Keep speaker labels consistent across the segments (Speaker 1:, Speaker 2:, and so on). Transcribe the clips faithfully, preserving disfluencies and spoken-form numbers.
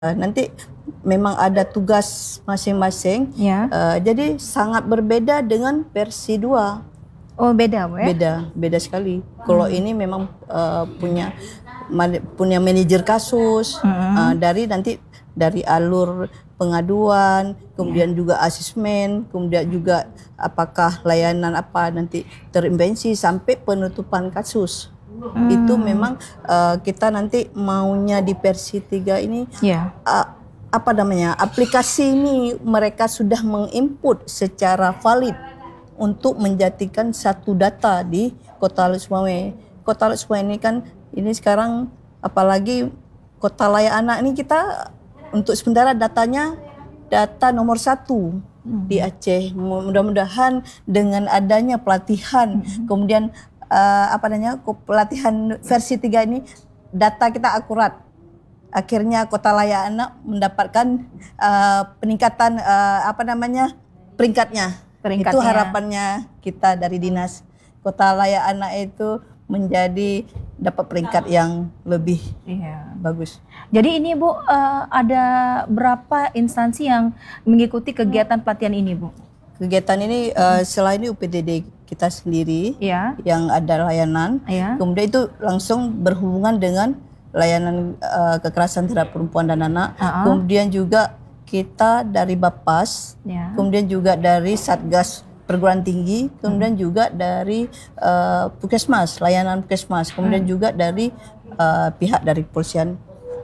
Speaker 1: Uh, nanti memang ada tugas masing-masing,
Speaker 2: Ya.
Speaker 1: uh, jadi sangat berbeda dengan versi dua.
Speaker 2: Oh beda Bu ya?
Speaker 1: Beda, beda sekali. Kalau
Speaker 2: Hmm.
Speaker 1: ini memang uh, punya punya manajer kasus,
Speaker 2: Hmm.
Speaker 1: uh, dari nanti dari alur pengaduan, kemudian juga asesmen, kemudian juga apakah layanan apa nanti terinvensi sampai penutupan kasus.
Speaker 2: Hmm.
Speaker 1: Itu memang uh, kita nanti maunya di versi tiga ini,
Speaker 2: ya.
Speaker 1: uh, apa namanya, aplikasi ini mereka sudah menginput secara valid untuk menjadikan satu data di Kota Lusmawe. Kota Lusmawe ini kan ini sekarang apalagi Kota Layak Anak ini kita untuk sementara datanya data nomor satu hmm. di Aceh. Mudah-mudahan dengan adanya pelatihan, hmm. kemudian Uh, apa namanya pelatihan versi tiga ini data kita akurat. Akhirnya Kota Layak Anak mendapatkan uh, peningkatan uh, apa namanya peringkatnya.
Speaker 2: peringkatnya.
Speaker 1: Itu harapannya kita dari dinas. Kota Layak Anak itu menjadi dapat peringkat yang lebih
Speaker 2: iya.
Speaker 1: bagus.
Speaker 2: Jadi ini Bu, uh, ada berapa instansi yang mengikuti kegiatan pelatihan ini Bu?
Speaker 1: Kegiatan ini uh, selain U P T D kita sendiri
Speaker 2: ya.
Speaker 1: yang ada layanan,
Speaker 2: ya.
Speaker 1: kemudian itu langsung berhubungan dengan layanan uh, kekerasan terhadap perempuan dan anak, uh-huh. kemudian juga kita dari Bapas,
Speaker 2: ya.
Speaker 1: kemudian juga dari Satgas Perguruan Tinggi, kemudian hmm. juga dari uh, Puskesmas, layanan Puskesmas, kemudian hmm. juga dari uh, pihak dari kepolisian.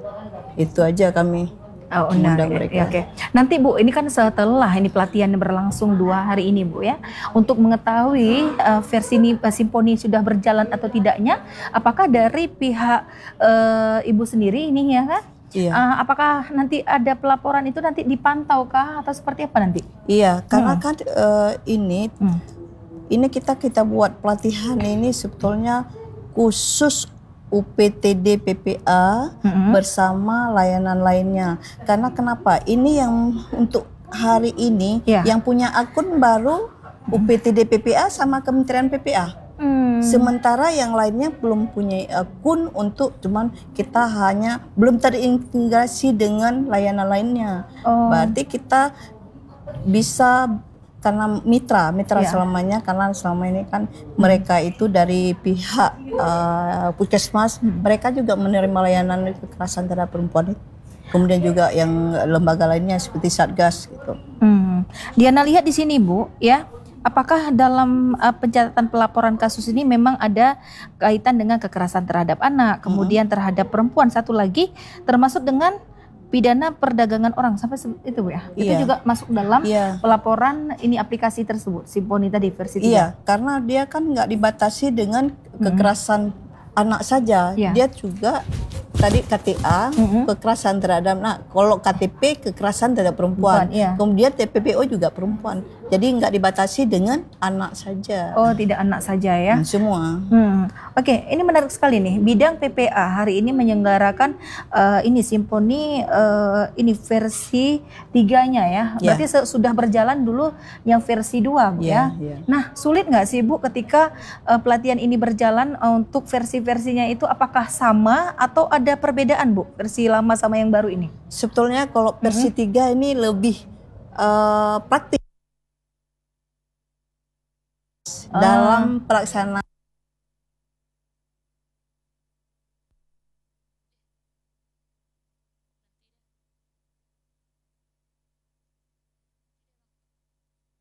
Speaker 1: Itu aja kami.
Speaker 2: Oh, nah, ya, oke. Okay. Nanti Bu, ini kan setelah ini pelatihan berlangsung dua hari ini Bu ya, untuk mengetahui uh, versi ini, uh, Simponi sudah berjalan atau tidaknya, apakah dari pihak uh, Ibu sendiri ini ya kan?
Speaker 1: Iya.
Speaker 2: Uh, apakah nanti ada pelaporan itu nanti dipantau kah atau seperti apa nanti?
Speaker 1: Iya, karena hmm. kan uh, ini, hmm. ini kita kita buat pelatihan ini sebetulnya khusus U P T D P P A mm-hmm. bersama layanan lainnya. Karena kenapa? Ini yang untuk hari ini yeah. yang punya akun baru mm-hmm. U P T D P P A sama Kementerian P P A. Mm. Sementara yang lainnya belum punya akun untuk cuman kita hanya belum terintegrasi dengan layanan lainnya. Oh. Berarti kita bisa karena mitra, mitra ya. selamanya karena selama ini kan hmm. mereka itu dari pihak uh, Puskesmas, hmm. mereka juga menerima layanan kekerasan terhadap perempuan. Kemudian juga yang lembaga lainnya seperti Satgas gitu.
Speaker 2: Hmm. Diana lihat di sini Bu, ya, apakah dalam uh, pencatatan pelaporan kasus ini memang ada kaitan dengan kekerasan terhadap anak, kemudian hmm. terhadap perempuan, satu lagi termasuk dengan pidana perdagangan orang sampai itu Bu ya. Itu
Speaker 1: iya.
Speaker 2: juga masuk dalam
Speaker 1: iya.
Speaker 2: pelaporan ini aplikasi tersebut, Simponi tadi versi tiga.
Speaker 1: Iya, karena dia kan nggak dibatasi dengan kekerasan mm-hmm. anak saja. Iya. Dia juga tadi K T A mm-hmm. kekerasan terhadap anak. Kalau K T P kekerasan terhadap perempuan.
Speaker 2: Bukan, iya.
Speaker 1: Kemudian T P P O juga perempuan. Jadi nggak dibatasi dengan anak saja.
Speaker 2: Oh, tidak anak saja ya?
Speaker 1: Hmm, semua.
Speaker 2: Hmm. Oke, okay, ini menarik sekali nih. Bidang P P A hari ini menyelenggarakan uh, ini Simponi uh, ini versi tiganya ya. Berarti yeah. sudah berjalan dulu yang versi dua Bu yeah, ya. Yeah. Nah, sulit nggak sih Bu ketika uh, pelatihan ini berjalan uh, untuk versi-versinya itu apakah sama atau ada perbedaan Bu versi lama sama yang baru ini?
Speaker 1: Sebetulnya kalau versi mm-hmm. tiga ini lebih uh, praktis. Dalam pelaksanaan